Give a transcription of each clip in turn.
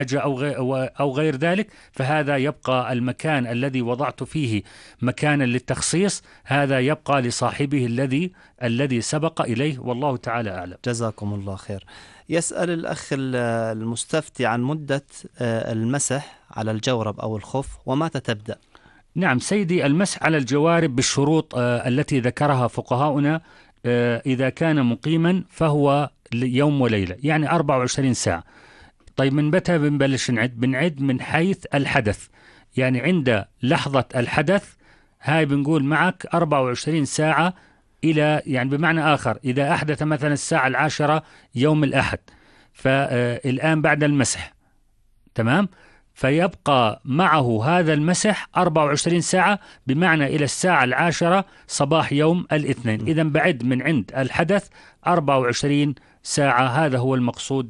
أو غير ذلك، فهذا يبقى المكان الذي وضعت فيه مكانا للتخصيص، هذا يبقى لصاحبه الذي سبق إليه، والله تعالى أعلم. جزاكم الله خير. يسأل الأخ المستفتي عن مدة المسح على الجورب أو الخف ومتى تبدأ؟ نعم سيدي، المسح على الجوارب بالشروط التي ذكرها فقهاؤنا، إذا كان مقيما فهو يوم وليلة، يعني 24 ساعة. طيب من متى بنبلش نعد؟ بنعد من حيث الحدث، يعني عند لحظة الحدث هاي بنقول معك 24 ساعة إلى، يعني بمعنى آخر إذا أحدث مثلا الساعة 10 يوم الأحد، فالآن بعد المسح، تمام، فيبقى معه هذا المسح 24 ساعة، بمعنى إلى الساعة 10 صباح يوم الاثنين. إذا بعد من عند الحدث 24 ساعة، هذا هو المقصود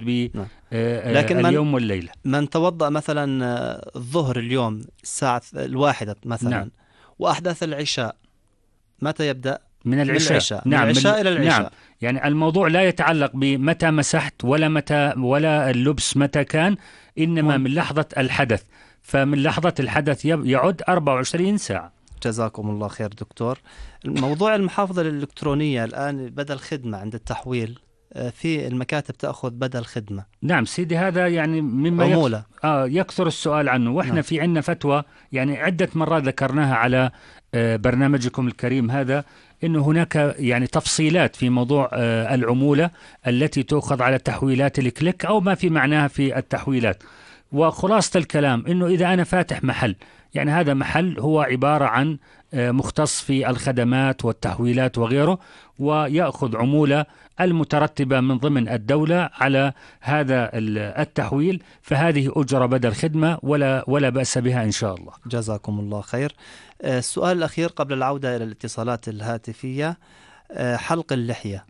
لكن اليوم والليلة. من توضأ مثلا الظهر اليوم الساعة 1 مثلا، نعم، وأحدث العشاء، متى يبدأ؟ من العشاء. نعم، من العشاء إلى العشاء. نعم، يعني الموضوع لا يتعلق بمتى مسحت ولا اللبس متى كان، إنما من لحظة الحدث، فمن لحظة الحدث يعد 24 ساعة. جزاكم الله خير دكتور. موضوع المحافظة الإلكترونية الآن بدل خدمة عند التحويل، في المكاتب تأخذ بدل خدمة. نعم سيدي، هذا يعني مما عمولة. يكثر السؤال عنه، وإحنا نعم. في عندنا فتوى يعني عدة مرات ذكرناها على برنامجكم الكريم هذا، إنه هناك يعني تفصيلات في موضوع العمولة التي تؤخذ على تحويلات الكليك أو ما في معناها في التحويلات. وخلاصة الكلام إنه إذا أنا فاتح محل، يعني هذا محل هو عبارة عن مختص في الخدمات والتحويلات وغيره، ويأخذ عمولة المترتبة من ضمن الدولة على هذا التحويل، فهذه أجرة بدل خدمة ولا بأس بها إن شاء الله. جزاكم الله خير. السؤال الأخير قبل العودة إلى الاتصالات الهاتفية، حلق اللحية،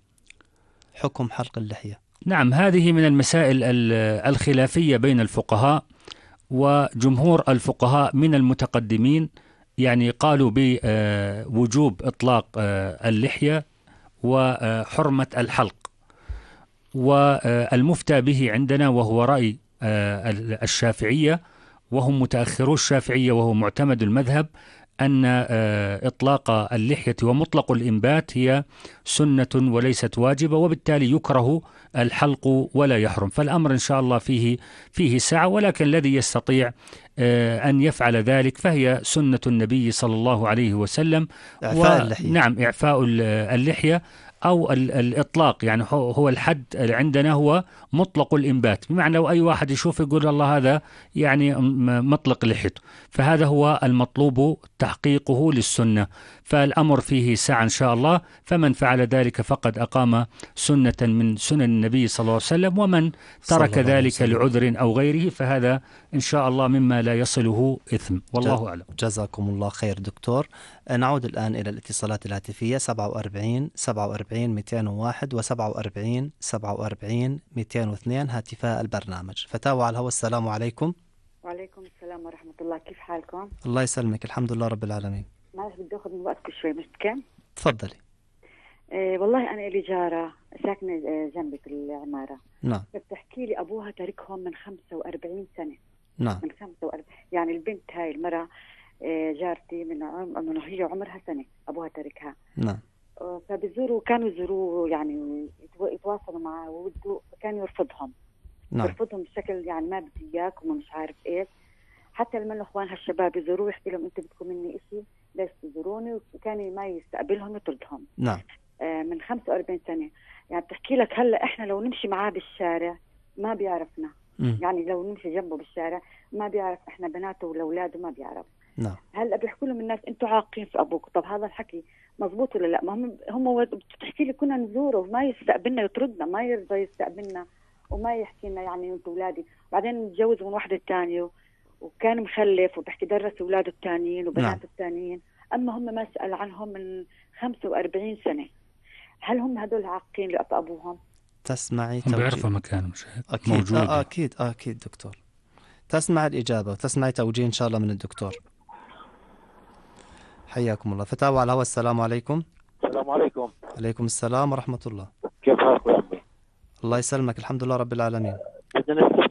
حكم حلق اللحية. نعم، هذه من المسائل الخلافية بين الفقهاء، وجمهور الفقهاء من المتقدمين يعني قالوا بوجوب إطلاق اللحية وحرمة الحلق، والمفتى به عندنا وهو رأي الشافعية، وهم متأخرو الشافعية وهو معتمد المذهب، أن إطلاق اللحية ومطلق الإنبات هي سنة وليست واجبة، وبالتالي يكره الحلق ولا يحرم. فالأمر إن شاء الله فيه سعة، ولكن الذي يستطيع أن يفعل ذلك فهي سنة النبي صلى الله عليه وسلم، إعفاء اللحية. نعم، إعفاء اللحية أو الإطلاق، يعني هو الحد عندنا هو مطلق الإنبات، بمعنى لو أي واحد يشوف يقول الله هذا يعني مطلق لحيته، فهذا هو المطلوب تحقيقه للسنة، فالأمر فيه سعة إن شاء الله. فمن فعل ذلك فقد أقام سنة من سنن النبي صلى الله عليه وسلم، ومن ترك ذلك لعذر أو غيره فهذا إن شاء الله مما لا يصله إثم، والله أعلم. جزاكم الله خير دكتور. نعود الآن إلى الاتصالات الهاتفية 47 47 201 و 47 47 202 هاتفاء البرنامج. فتاوى على الهواء، السلام عليكم. وعليكم السلام ورحمة الله، كيف حالكم؟ الله يسلمك، الحمد لله رب العالمين. معلش بدي أخذ من وقتكم شوي، مش كم؟ تفضلي. والله أنا إلي جارة ساكنة جنبي في العمارة. نعم. بتحكي لي أبوها تاركهم من 45 سنة. نعم. من 45، يعني البنت هاي المرة جارتي من هي عمرها سنة أبوها تاركها. نعم. كانوا يزوروه، يعني يتواصلوا معه وودوا، كان يرفضهم. نعم. يرفضهم بشكل يعني ما بدي إياك وما مش عارف إيش. حتى لما الأخوان هالشباب يزوروه يحكي لهم أنتوا بدكم مني إشي، ليش تزوروني؟ وكان ما يستقبلهم يطردهم. نعم. من 45 سنة. يعني بتحكي لك هلا إحنا لو نمشي معاه بالشارع ما بيعرفنا. يعني لو نمشي جنبه بالشارع ما بيعرف إحنا بناته ولا أولاده، ما بيعرف. نعم. هلا بيحكوا لهم الناس أنتوا عاقين في أبوك. طب هذا الحكي مزبوط ولا لا؟ ما هم بتحكي لي كنا نزوره وما يستقبلنا، يطردنا، ما يرضى يستقبلنا وما يحكي لنا يعني أنتوا أولادي. بعدين متجوز من واحدة تانية وكان مخلف وبحكي درس أولاده التانيين وبناته التانيين، أما هم ما سأل عنهم من 45 سنة. هل هم هدول عاقين لأبوهم؟ تسمعي هم بيعرفوا مكانهم، مش أكيد موجود. أكيد دكتور. تسمع الإجابة وتسمعي توجيه إن شاء الله من الدكتور. حياكم الله. فتاوى على الهواء، السلام عليكم. السلام عليكم. عليكم السلام ورحمة الله. كيف حالك يا عمي؟ الله يسلمك، الحمد لله رب العالمين. بدنا نستفسر